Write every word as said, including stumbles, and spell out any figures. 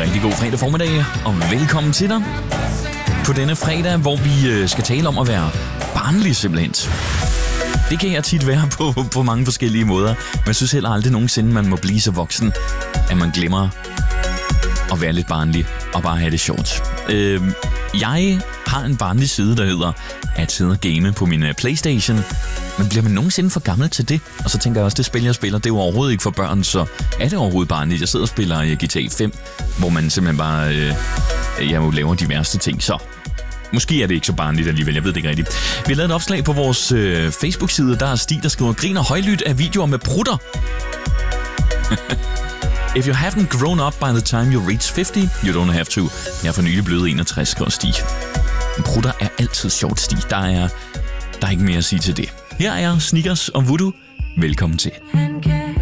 Rigtig god fredag formiddag, og velkommen til dig på denne fredag, hvor vi skal tale om at være barnlig simpelthen. Det kan jeg tit være på, på mange forskellige måder, men jeg synes heller aldrig nogensinde, man må blive så voksen, at man glemmer at være lidt barnlig og bare have det sjovt. Øh, jeg har en barnlig side, der hedder at sidde og game på min PlayStation. Men bliver man nogensinde for gammel til det? Og så tænker jeg også, det spil, jeg spiller, det er jo overhovedet ikke for børn, så er det overhovedet barnligt. Jeg sidder og spiller G T A fem, hvor man simpelthen bare øh, jeg jo laver de værste ting, så måske er det ikke så barnligt alligevel, jeg ved det ikke rigtigt. Vi har lavet et opslag på vores øh, Facebook-side, der er Stig, der skriver, griner højlydt af videoer med prutter. If you haven't grown up by the time you reach fifty, you don't have to. Jeg er for nylig blevet enogtres, skriver Stig. Prutter er altid sjovt, Stig. Der er, der er ikke mere at sige til det. Her er Snickers og Voodoo. Velkommen til.